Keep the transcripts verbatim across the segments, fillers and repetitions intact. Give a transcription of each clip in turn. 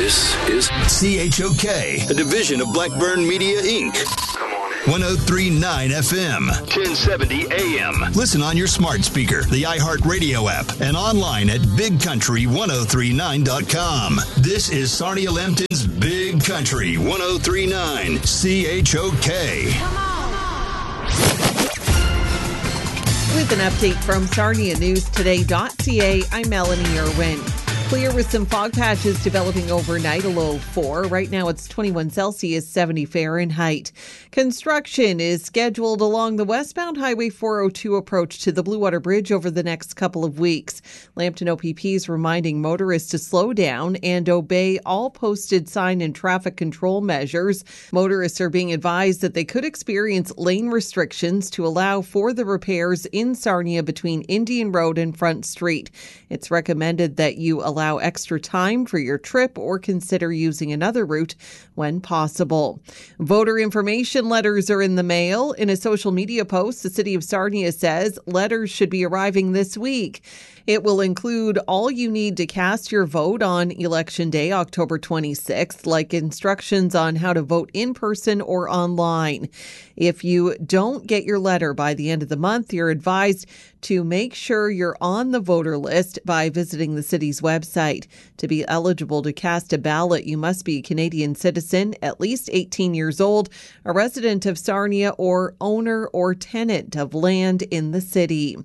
This is C H O K, a division of Blackburn Media, Incorporated. one oh three point nine F M, ten seventy A M. Listen on your smart speaker, the iHeartRadio app, and online at big country ten thirty-nine dot com. This is Sarnia Lambton's Big Country ten thirty-nine C H O K. Come on. With an update from Sarnia News Today dot C A, I'm Melanie Irwin. Clear with some fog patches developing overnight, a low of four. Right now it's twenty-one Celsius, seventy Fahrenheit. Construction is scheduled along the westbound Highway four oh two approach to the Blue Water Bridge over the next couple of weeks. Lambton O P P is reminding motorists to slow down and obey all posted sign and traffic control measures. Motorists are being advised that they could experience lane restrictions to allow for the repairs in Sarnia between Indian Road and Front Street. It's recommended that you allow Allow extra time for your trip or consider using another route when possible. Voter information letters are in the mail. In a social media post, the city of Sarnia says letters should be arriving this week. It will include all you need to cast your vote on Election Day, October twenty-sixth, like instructions on how to vote in person or online. If you don't get your letter by the end of the month, you're advised to make sure you're on the voter list by visiting the city's website. To be eligible to cast a ballot, you must be a Canadian citizen, at least eighteen years old, a resident of Sarnia, or owner or tenant of land in the city.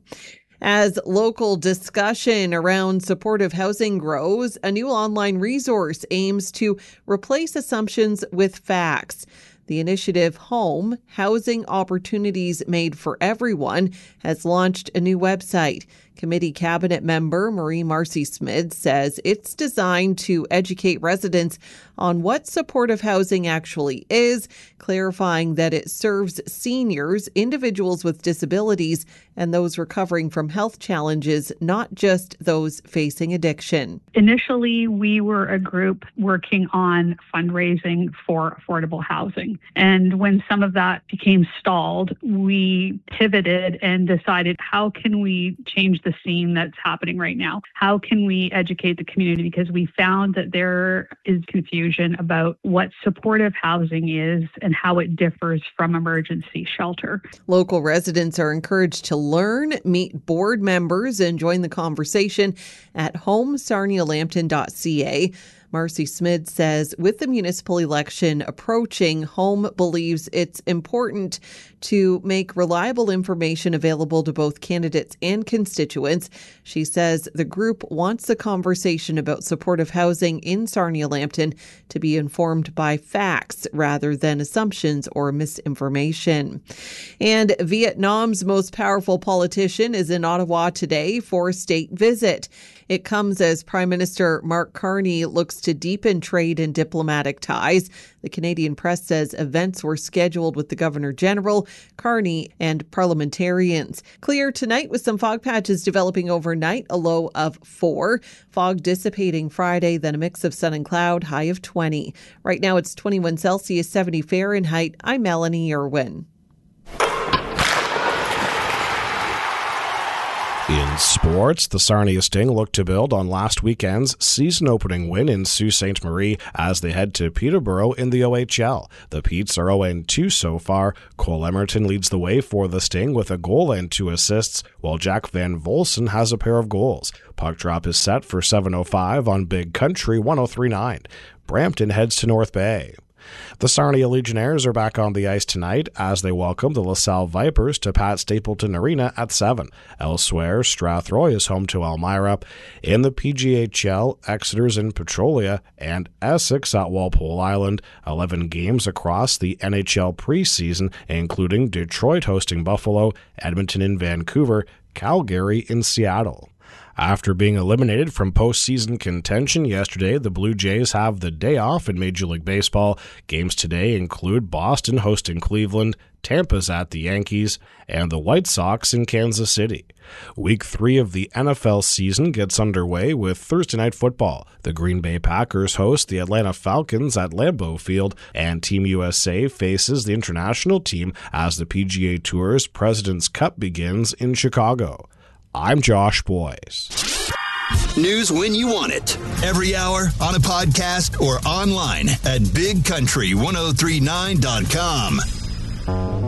As local discussion around supportive housing grows, a new online resource aims to replace assumptions with facts. The initiative Home, Housing Opportunities Made for Everyone, has launched a new website. Committee cabinet member Marie Marcy-Smith says it's designed to educate residents on what supportive housing actually is, clarifying that it serves seniors, individuals with disabilities, and those recovering from health challenges, not just those facing addiction. Initially, we were a group working on fundraising for affordable housing. And when some of that became stalled, we pivoted and decided, how can we change the scene that's happening right now? How can we educate the community? Because we found that there is confusion about what supportive housing is and how it differs from emergency shelter. Local residents are encouraged to learn, meet board members, and join the conversation at home sarnia lambton dot c a. Marcy-Smith says with the municipal election approaching, Home believes it's important to make reliable information available to both candidates and constituents. She says the group wants the conversation about supportive housing in Sarnia-Lambton to be informed by facts rather than assumptions or misinformation. And Vietnam's most powerful politician is in Ottawa today for a state visit. It comes as Prime Minister Mark Carney looks to deepen trade and diplomatic ties. The Canadian press says events were scheduled with the Governor General, Carney, and parliamentarians. Clear tonight with some fog patches developing overnight, a low of four. Fog dissipating Friday, then a mix of sun and cloud, high of twenty. Right now it's twenty-one Celsius, seventy Fahrenheit. I'm Melanie Irwin. In sports, the Sarnia Sting look to build on last weekend's season-opening win in Sault Ste. Marie as they head to Peterborough in the O H L. The Petes are oh and two so far. Cole Emerton leads the way for the Sting with a goal and two assists, while Jack Van Volsen has a pair of goals. Puck drop is set for seven oh five on Big Country ten thirty-nine. Brampton heads to North Bay. The Sarnia Legionnaires are back on the ice tonight as they welcome the LaSalle Vipers to Pat Stapleton Arena at seven. Elsewhere, Strathroy is home to Elmira. In the P G H L, Exeter's in Petrolia and Essex at Walpole Island. eleven games across the N H L preseason, including Detroit hosting Buffalo, Edmonton in Vancouver, Calgary in Seattle. After being eliminated from postseason contention yesterday, the Blue Jays have the day off in Major League Baseball. Games today include Boston hosting Cleveland, Tampa's at the Yankees, and the White Sox in Kansas City. Week three of the N F L season gets underway with Thursday Night Football. The Green Bay Packers host the Atlanta Falcons at Lambeau Field, and Team U S A faces the international team as the P G A Tour's President's Cup begins in Chicago. I'm Josh Boyce. News when you want it. Every hour, on a podcast, or online at big country ten thirty-nine dot com.